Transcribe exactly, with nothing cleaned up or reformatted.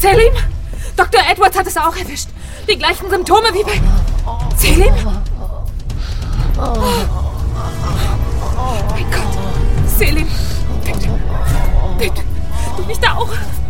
Selim? Doktor Edwards hat es auch erwischt. Die gleichen Symptome wie bei... Selim? Mein Gott. Selim. Bitte. Bitte. Du nicht auch.